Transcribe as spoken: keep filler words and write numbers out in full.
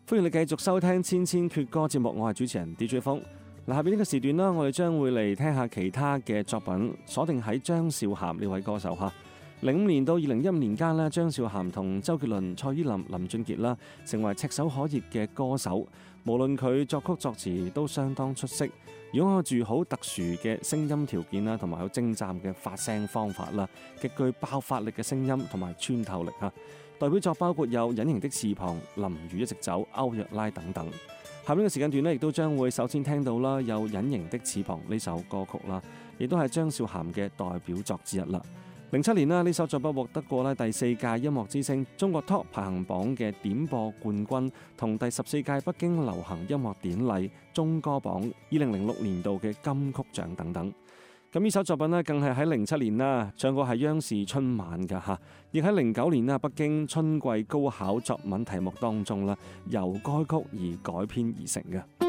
歡迎你繼續收聽千千闕歌節目，我係主持人 D J 風。嗱，下邊呢個時段啦，我哋將會嚟聽下其他嘅作品，鎖定喺張韶涵呢位歌手哈。零五年到二零一五年間咧，張韶涵同周杰倫、蔡依林、林俊傑啦，成為炙手可熱嘅歌手。無論佢作曲作詞都相當出色，擁有住好特殊嘅聲音條件啦，同埋好精湛嘅發聲方法啦，極具爆發力嘅聲音同埋穿透力哈。代表作包括有《隱形的翅膀》、《淋雨一直走》、《歐若拉》等等。下面嘅時間段咧，亦都將會首先聽到啦，有《隱形的翅膀》呢首歌曲啦，亦都係張韶涵嘅代表作之一啦。零七年啦，呢首作品獲得過咧第四屆音樂之星中國 Top 排行榜嘅點播冠軍，同第十四屆北京流行音樂典禮中歌榜二零零六年度嘅金曲獎等等。咁呢首作品呢，更係喺零七年啦唱過係央視春晚㗎吓，亦喺零九年啦北京春季高考作文題目當中啦，由該曲而改編而成嘅。